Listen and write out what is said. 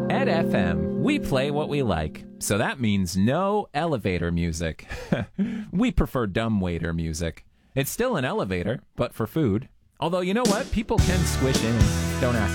At FM, we play what we like, so that means no elevator music. We prefer dumbwaiter music. It's still an elevator, but for food. Although, you know what? People can squish in. Don't ask